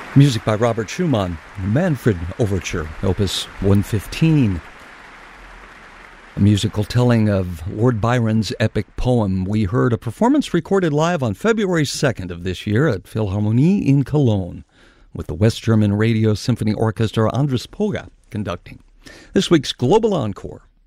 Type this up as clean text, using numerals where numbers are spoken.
Music by Robert Schumann, Manfred Overture, Opus 115. A musical telling of Lord Byron's epic poem. We heard a performance recorded live on February 2nd of this year at Philharmonie in Cologne, with the West German Radio Symphony Orchestra Andres Poga conducting. This week's Global Encore